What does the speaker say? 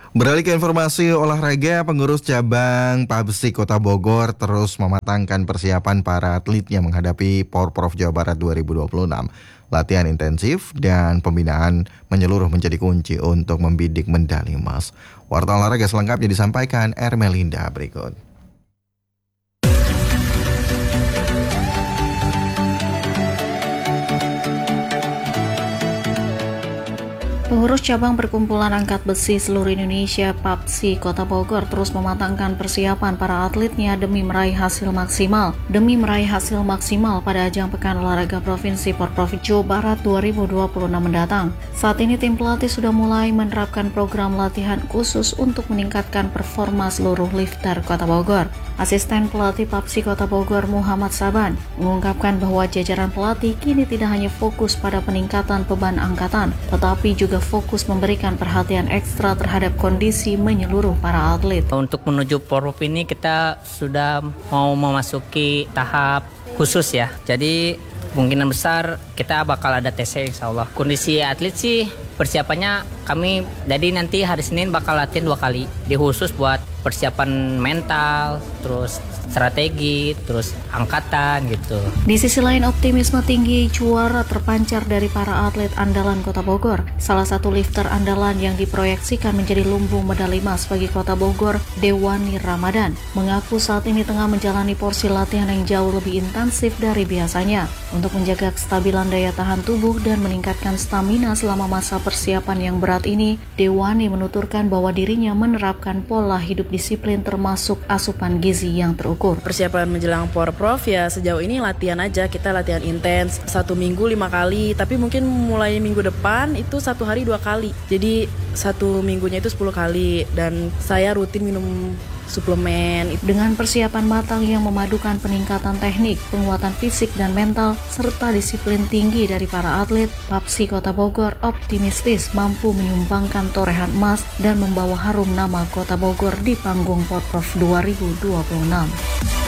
Beralih ke informasi olahraga, pengurus cabang PABSI Kota Bogor terus mematangkan persiapan para atletnya menghadapi Porprov Jawa Barat 2026. Latihan intensif dan pembinaan menyeluruh menjadi kunci untuk membidik medali emas. Warta olahraga selengkapnya disampaikan Ermelinda berikut. Pengurus cabang perkumpulan angkat besi seluruh Indonesia PABSI Kota Bogor terus mematangkan persiapan para atletnya demi meraih hasil maksimal pada ajang Pekan Olahraga Provinsi Porprov Jawa Barat 2026 mendatang. Saat ini tim pelatih sudah mulai menerapkan program latihan khusus untuk meningkatkan performa seluruh lifter Kota Bogor. Asisten pelatih PABSI Kota Bogor Muhammad Saban mengungkapkan bahwa jajaran pelatih kini tidak hanya fokus pada peningkatan beban angkatan, tetapi juga fokus memberikan perhatian ekstra terhadap kondisi menyeluruh para atlet. Untuk menuju Porprov ini kita sudah mau memasuki tahap khusus ya. Jadi kemungkinan besar kita bakal ada TC insya Allah. Kondisi atlet sih persiapannya kami jadi nanti hari Senin bakal latihan 2 kali. Di khusus buat persiapan mental, terus strategi, terus angkatan gitu. Di sisi lain, optimisme tinggi juara terpancar dari para atlet andalan Kota Bogor. Salah satu lifter andalan yang diproyeksikan menjadi lumbung medali emas bagi Kota Bogor, Dewani Ramadan, mengaku saat ini tengah menjalani porsi latihan yang jauh lebih intensif dari biasanya untuk menjaga kestabilan daya tahan tubuh dan meningkatkan stamina selama masa persiapan yang berat ini. Dewani menuturkan bahwa dirinya menerapkan pola hidup disiplin termasuk asupan gizi yang terukur. Persiapan menjelang Porprov ya sejauh ini latihan aja, kita latihan intens 1 minggu 5 kali, tapi mungkin mulai minggu depan itu 1 hari 2 kali, jadi 1 minggunya itu 10 kali dan saya rutin minum suplemen. Dengan persiapan matang yang memadukan peningkatan teknik, penguatan fisik dan mental, serta disiplin tinggi dari para atlet, PABSI Kota Bogor optimistis mampu menyumbangkan torehan emas dan membawa harum nama Kota Bogor di panggung Porprov 2026.